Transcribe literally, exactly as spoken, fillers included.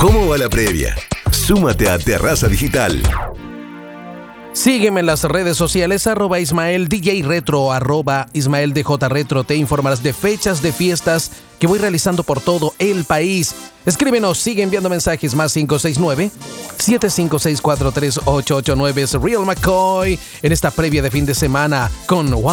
¿Cómo va la previa? Súmate a Terraza Digital. Sígueme en las redes sociales, arroba Ismael D J Retro, arroba Ismael D J Retro. Te informarás de fechas de fiestas que voy realizando por todo el país. Escríbenos, sigue enviando mensajes más cinco seis nueve, siete cinco seis cuatro tres, ocho ocho nueve. Es Real McCoy en esta previa de fin de semana con One.